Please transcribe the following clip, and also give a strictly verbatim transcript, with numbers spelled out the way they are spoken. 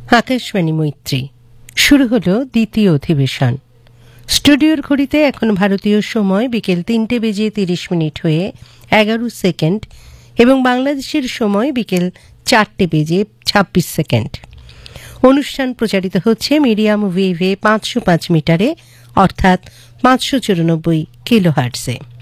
আকাশবাণী মৈত্রী শুরু হলো দ্বিতীয় অধিবেশন। স্টুডিওর ঘড়িতে এখন ভারতীয় সময় বিকেল তিনটে বেজে তিরিশ মিনিট হয়ে এগারো সেকেন্ড এবং বাংলাদেশের সময় বিকেল চারটে বেজে ছাব্বিশ সেকেন্ড। অনুষ্ঠান প্রচারিত হচ্ছে মিডিয়াম ওয়েভে পাঁচশো পাঁচ মিটারে অর্থাৎ পাঁচশো চুরানব্বই কিলো হার্টসে।